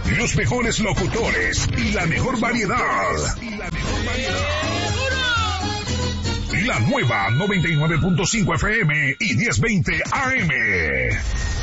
Los mejores locutores y la mejor variedad. La nueva 99.5 FM y 1020 AM.